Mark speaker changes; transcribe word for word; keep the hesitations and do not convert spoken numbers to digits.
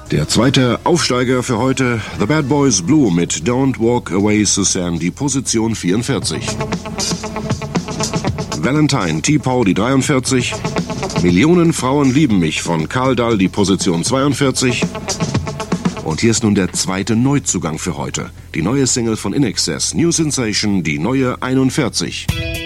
Speaker 1: Der zweite Aufsteiger für heute, The Bad Boys Blue mit Don't Walk Away Suzanne, die Position vierundvierzig. Valentine, T-Paul, die dreiundvierzig. Millionen Frauen lieben mich von Karl Dall, die Position zweiundvierzig. Und hier ist nun der zweite Neuzugang für heute. Die neue Single von In Excess, New Sensation, die neue einundvierzig.